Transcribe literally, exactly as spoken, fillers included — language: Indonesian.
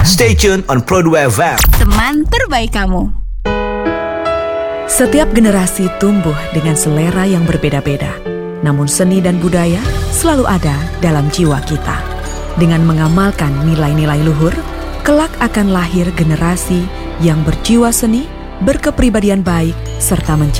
Stay tuned on Pro dua F M. Teman terbaik kamu. Setiap generasi tumbuh dengan selera yang berbeda-beda. Namun seni dan budaya selalu ada dalam jiwa kita. Dengan mengamalkan nilai-nilai luhur, kelak akan lahir generasi yang berjiwa seni, berkepribadian baik, serta mencintai